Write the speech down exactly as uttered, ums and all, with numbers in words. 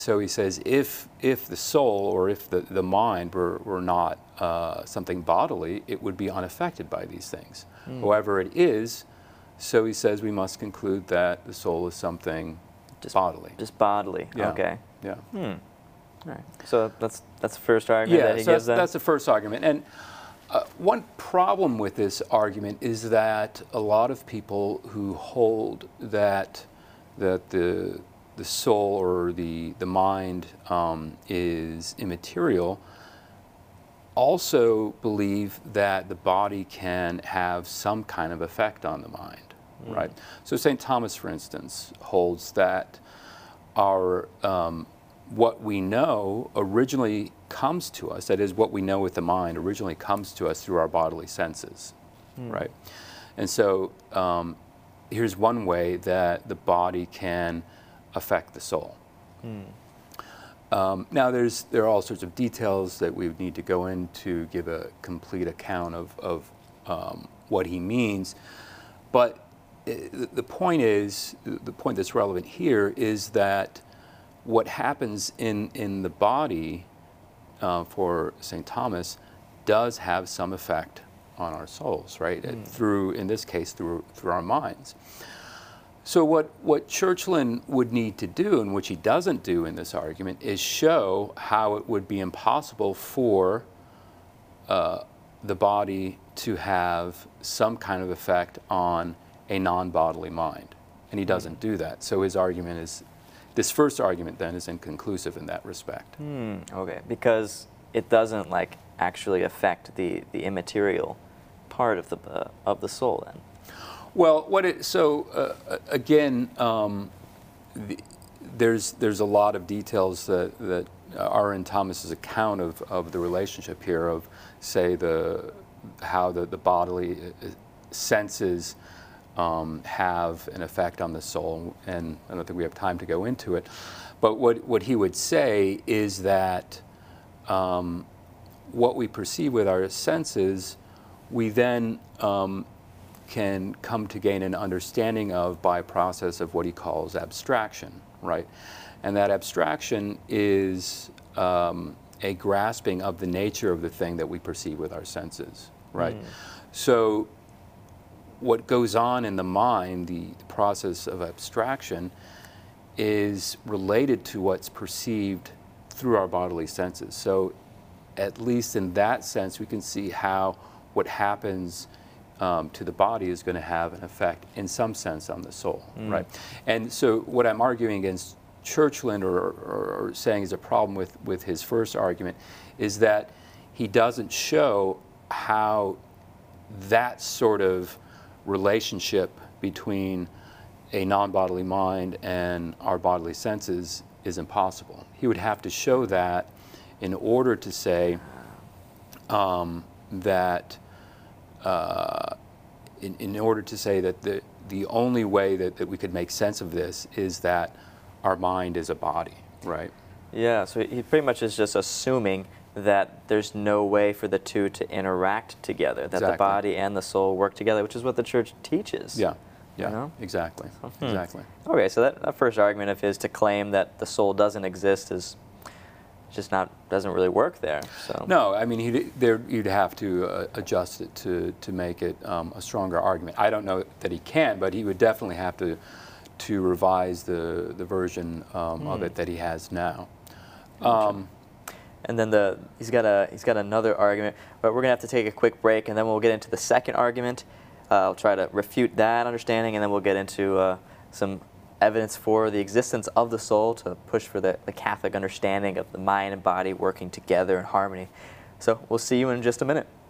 So he says, if if the soul or if the, the mind were, were not uh, something bodily, it would be unaffected by these things. Mm. However, it is, so he says we must conclude that the soul is something just bodily. Just bodily, yeah. okay. Yeah. Hmm. All right. So that's that's the first argument yeah, that he so gives that's, then? that's the first argument. And uh, one problem with this argument is that a lot of people who hold that that the the soul or the, the mind um, is immaterial also believe that the body can have some kind of effect on the mind, mm. right? So Saint Thomas, for instance, holds that our um, what we know originally comes to us, that is, what we know with the mind originally comes to us through our bodily senses, mm. right? And so um, here's one way that the body can affect the soul. Mm. Um, now, there's there are all sorts of details that we would need to go in to give a complete account of, of um, what he means, but it, the point is, the point that's relevant here is that what happens in, in the body uh, for Saint Thomas does have some effect on our souls, right? Mm. Through, in this case, through, through our minds. So what, what Churchland would need to do, and which he doesn't do in this argument, is show how it would be impossible for uh, the body to have some kind of effect on a non-bodily mind. And he doesn't do that. So his argument is, this first argument then is inconclusive in that respect. Hmm, okay, because it doesn't like actually affect the, the immaterial part of the, uh, of the soul then. Well, what it, so uh, again, um, the, there's there's a lot of details that, that are in Thomas's account of, of the relationship here of, say, the how the, the bodily senses um, have an effect on the soul, and I don't think we have time to go into it. But what what he would say is that um, what we perceive with our senses, we then um, can come to gain an understanding of by a process of what he calls abstraction, right? And that abstraction is um, a grasping of the nature of the thing that we perceive with our senses, right? Mm. So what goes on in the mind, the, the process of abstraction, is related to what's perceived through our bodily senses. So at least in that sense, we can see how what happens Um, to the body is going to have an effect in some sense on the soul, mm. right? And so what I'm arguing against Churchland or, or, or saying is a problem with, with his first argument is that he doesn't show how that sort of relationship between a non-bodily mind and our bodily senses is impossible. He would have to show that in order to say um, that Uh, in, in order to say that the, the only way that, that we could make sense of this is that our mind is a body, right? Yeah, so he pretty much is just assuming that there's no way for the two to interact together, that exactly. the body and the soul work together, which is what the church teaches. Yeah, yeah, you know? exactly, hmm. exactly. Okay, so that, that first argument of his to claim that the soul doesn't exist is just not, doesn't really work there. So no, I mean, he'd, there, you'd have to uh, adjust it to, to make it um, a stronger argument. I don't know that he can, but he would definitely have to, to revise the, the version um, mm. of it that he has now. Um, and then the, he's, got a, he's got another argument, but we're going to have to take a quick break, and then we'll get into the second argument. Uh, I'll try to refute that understanding, and then we'll get into uh, some evidence for the existence of the soul to push for the, the Catholic understanding of the mind and body working together in harmony. So we'll see you in just a minute.